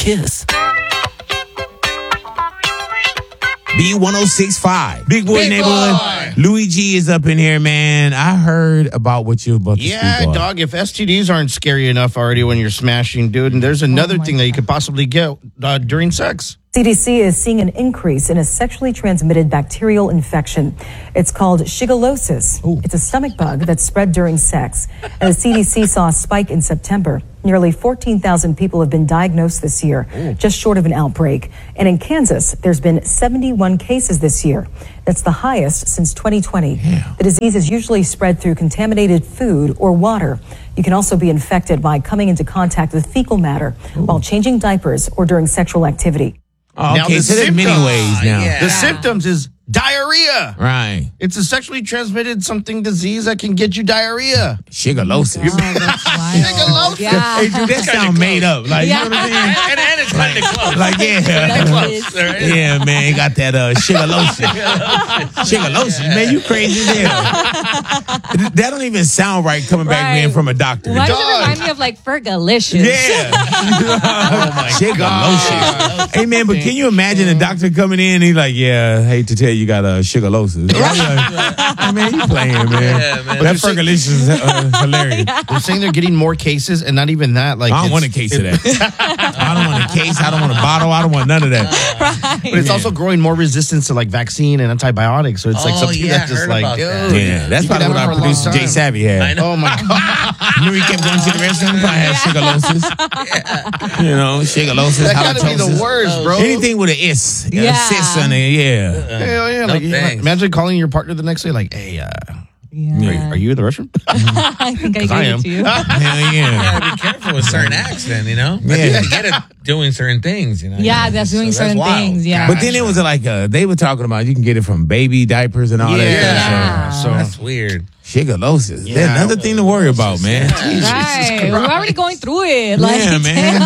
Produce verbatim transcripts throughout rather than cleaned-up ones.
Kiss. B one oh six point five. Big Boy Big Neighborhood. Boy. Louis G is up in here, man. I heard about what you're about to Yeah, speak on. dog, if S T Ds aren't scary enough already when you're smashing, dude, and there's another Oh my thing that you God. could possibly get uh, during sex. C D C is seeing an increase in a sexually transmitted bacterial infection. It's called shigellosis. Ooh. It's a stomach bug that's spread during sex. And the C D C saw a spike in September. Nearly fourteen thousand people have been diagnosed this year, Ooh. just short of an outbreak. And in Kansas, there's been seventy-one cases this year. That's the highest since twenty twenty. Yeah. The disease is usually spread through contaminated food or water. You can also be infected by coming into contact with fecal matter while changing diapers or during sexual activity. Oh, Now, okay, the so there's many symptoms- ways now. Yeah. The symptoms is diarrhea. Right. It's a sexually transmitted something disease that can get you diarrhea. Shigellosis. Oh, that's Shigellosis. Yeah. Hey, dude, that sound made up. Like, Yeah. you know what I'm saying? and, and it's kind of close. Like, yeah. Close, right? Yeah, man, got that uh, shigellosis. Shigellosis, man, you crazy as hell. That don't even sound right coming back, Right. man, from a doctor. Why does Dog. it remind me of like Fergalicious? Yeah. Oh my Shigellosis. Hey, man, but can you imagine a doctor coming in and he's like, yeah, I hate to tell you, you got a shigellosis. Like, hey, man, you playing, man. Yeah, man. That Fergalicious is uh, hilarious. They're saying they're getting more cases, and not even that. Like I don't it's- want a case of it- that. I don't want a case. I don't want a bottle. I don't want none of that. But it's also growing more resistance to like vaccine and antibiotics. So it's like Oh, something yeah, that's I just heard like, about dude. that. Yeah, that's You probably could what have our it for a long producer Jay time. Savvy had. I know. Oh my god, Remember he kept going to the restroom? He probably had shigellosis. You know, shigellosis, that gotta be the halitosis. worst, bro. Anything with an is. Yeah. Yeah. A cis on it, yeah. Hell yeah, No like, yeah, thanks. imagine calling your partner the next day, like, "Hey, uh, Yeah. are you in the restroom?" I think I gave I it am. to you. Hell yeah. Gotta be careful with certain acts, then, you know? Yeah. You get it doing certain things, you know? Yeah, that's doing So that's certain wild. things, yeah. But then it was like, uh, they were talking about you can get it from baby diapers and all Yeah. that stuff. So That's weird. So, shigellosis. Yeah. That's another thing to worry about, man. Right. We're already going through it. Like, Yeah, man.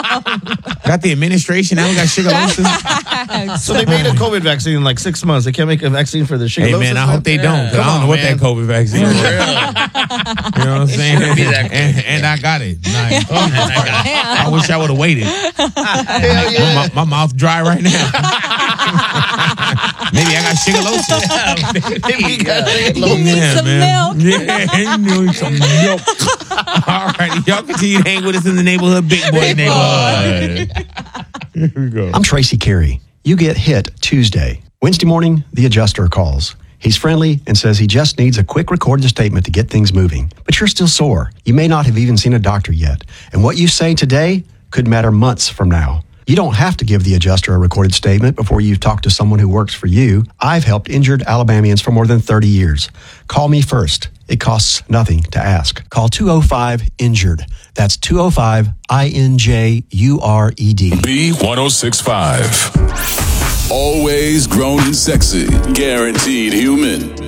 Got the administration now. We got shigellosis. So they made a COVID vaccine in like six months. They can't make a vaccine for the shigellosis. Hey, man, I hope they don't. 'Cause Come I don't know on, what man. that COVID vaccine For is. real. You know what I'm saying? shouldn't be that and, good. and I got it. Nice. Oh, man, I got it. I wish I would have waited. Hell yeah. My, my mouth dry right now. Maybe I got shigellosis. Maybe you got it. You need some milk. Yeah, you need some milk. All right, y'all continue to hang with us in the neighborhood, Big Boy Neighborhood. Here we go. I'm Tracy Carey. You get hit Tuesday. Wednesday morning, the adjuster calls. He's friendly and says he just needs a quick recorded statement to get things moving. But you're still sore. You may not have even seen a doctor yet. And what you say today could matter months from now. You don't have to give the adjuster a recorded statement before you talk to someone who works for you. I've helped injured Alabamians for more than thirty years. Call me first. It costs nothing to ask. Call two oh five injured. That's two oh five I N J U R E D. B one oh six point five. Always grown and sexy. Guaranteed human.